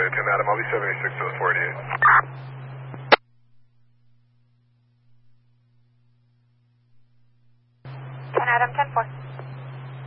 10 Adam, I'll be 76 to the 48. 10 Adam, 10-4.